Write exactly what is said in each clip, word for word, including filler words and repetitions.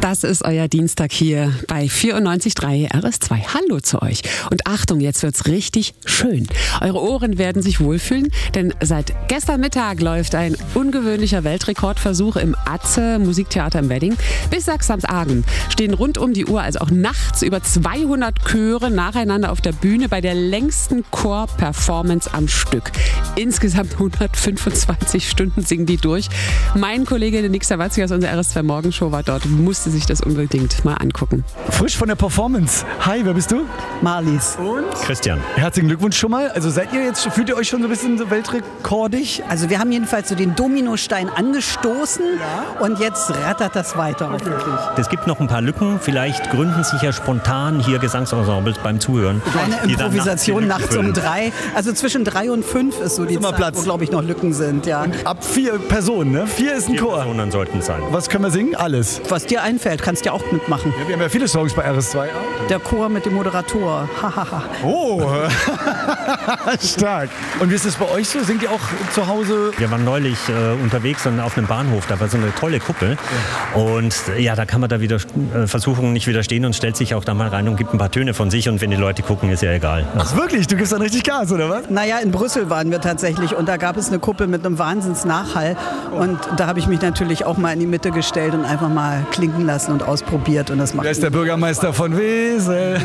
Das ist euer Dienstag hier bei vierundneunzig Komma drei R S zwei. Hallo zu euch. Und Achtung, jetzt wird's richtig schön. Eure Ohren werden sich wohlfühlen, denn seit gestern Mittag läuft ein ungewöhnlicher Weltrekordversuch im Atze Musiktheater im Wedding. Bis Samstagabend stehen rund um die Uhr, also auch nachts, über zweihundert Chöre nacheinander auf der Bühne bei der längsten Chor-Performance am Stück. Insgesamt hundertfünfundzwanzig Stunden singen die durch. Mein Kollege Nick Sawatzki aus unserer R S zwei Morgenshow war dort und musste sich das unbedingt mal angucken. Frisch von der Performance. Hi, wer bist du? Marlies. Und? Christian. Herzlichen Glückwunsch schon mal. Also seid ihr jetzt, fühlt ihr euch schon so ein bisschen so weltrekordig? Also wir haben jedenfalls so den Dominostein angestoßen, ja, und jetzt rattert das weiter. Okay. Es gibt noch ein paar Lücken. Vielleicht gründen sich ja spontan hier Gesangsensembles beim Zuhören. Eine Improvisation nachts, nachts um drei. Also zwischen drei und fünf ist so die Zeit, Platz, wo, glaube ich, noch Lücken sind. Ja. Und ab vier Personen, ne? Vier ist ein vier Chor. Personen sollten es sein. Was können wir singen? Alles. Was dir einfällt, kannst du ja auch mitmachen. Ja, wir haben ja viele Songs bei R S zwei. Der Chor mit dem Moderator. Oh, stark. Und wie ist es bei euch so? Singt ihr auch zu Hause? Wir waren neulich äh, unterwegs und auf einem Bahnhof. Da war so eine tolle Kuppel. Ja. Und ja, da kann man da wieder äh, Versuchungen nicht widerstehen und stellt sich auch da mal rein und gibt ein paar Töne von sich. Und wenn die Leute gucken, ist ja egal. Ach wirklich? Du gibst dann richtig Gas, oder was? Naja, in Brüssel waren wir tatsächlich und da gab es eine Kuppel mit einem Wahnsinns-Nachhall. Und da habe ich mich natürlich auch mal in die Mitte gestellt und einfach mal klinken lassen und ausprobiert. Und das macht Wer ist der Bürgermeister von Wesel?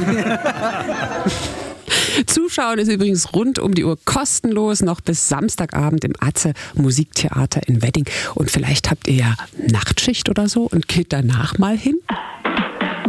Zuschauen ist übrigens rund um die Uhr kostenlos, noch bis Samstagabend im Atze Musiktheater in Wedding. Und vielleicht habt ihr ja Nachtschicht oder so und geht danach mal hin.